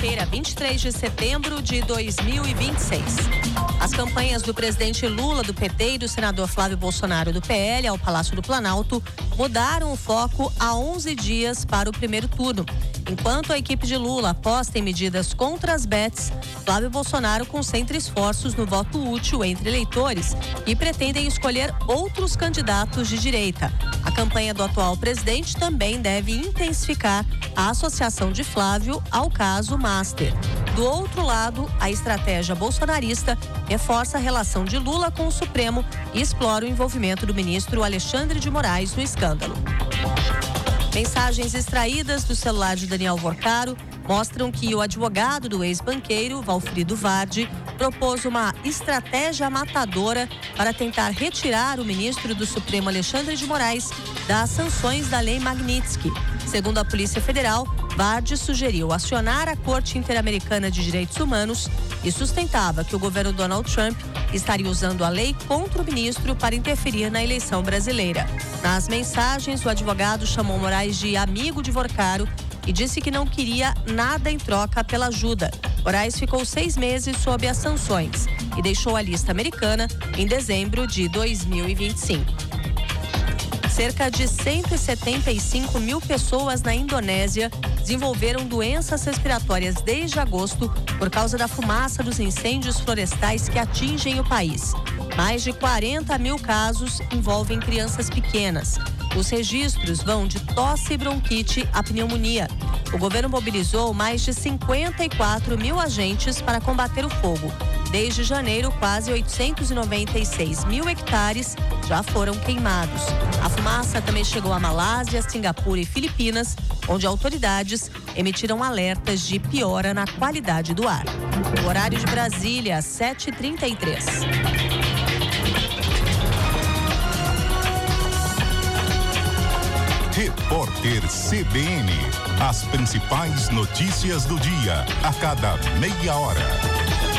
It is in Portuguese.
quinta-feira, 23 de setembro de 2026. As campanhas do presidente Lula, do PT, e do senador Flávio Bolsonaro, do PL, ao Palácio do Planalto, mudaram o foco há 11 dias para o primeiro turno. Enquanto a equipe de Lula aposta em medidas contra as bets, Flávio Bolsonaro concentra esforços no voto útil entre eleitores que pretendem escolher outros candidatos de direita. A campanha do atual presidente também deve intensificar a associação de Flávio ao caso Master. Do outro lado, a estratégia bolsonarista reforça a relação de Lula com o Supremo e explora o envolvimento do ministro Alexandre de Moraes no escândalo. Mensagens extraídas do celular de Daniel Vorcaro mostram que o advogado do ex-banqueiro, Valfrido Vardi, propôs uma estratégia matadora para tentar retirar o ministro do Supremo, Alexandre de Moraes, das sanções da Lei Magnitsky. Segundo a Polícia Federal, Vardi sugeriu acionar a Corte Interamericana de Direitos Humanos e sustentava que o governo Donald Trump estaria usando a lei contra o ministro para interferir na eleição brasileira. Nas mensagens, o advogado chamou Moraes de amigo de Vorcaro e disse que não queria nada em troca pela ajuda. Moraes ficou 6 meses sob as sanções e deixou a lista americana em dezembro de 2025. Cerca de 175 mil pessoas na Indonésia desenvolveram doenças respiratórias desde agosto por causa da fumaça dos incêndios florestais que atingem o país. Mais de 40 mil casos envolvem crianças pequenas. Os registros vão de tosse e bronquite à pneumonia. O governo mobilizou mais de 54 mil agentes para combater o fogo. Desde janeiro, quase 896 mil hectares já foram queimados. A fumaça também chegou a Malásia, Singapura e Filipinas, onde autoridades emitiram alertas de piora na qualidade do ar. O horário de Brasília, 7h33. Repórter CBN. As principais notícias do dia, a cada meia hora.